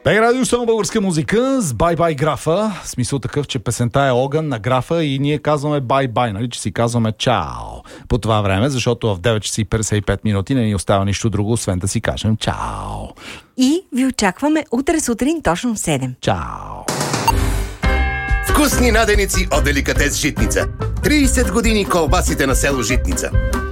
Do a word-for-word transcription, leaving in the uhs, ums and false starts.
Бей радио, само българска музика с бай-бай графа. В смисъл такъв, че песента е огън на графа и ние казваме бай-бай, нали, че си казваме чао по това време, защото в девет часа и петдесет и пет минути не ни остава нищо друго, освен да си кажем чао. И ви очакваме утре сутрин точно в седем. Чао! Вкусни наденици от Деликатес Житница. трийсет години колбасите на село Житница.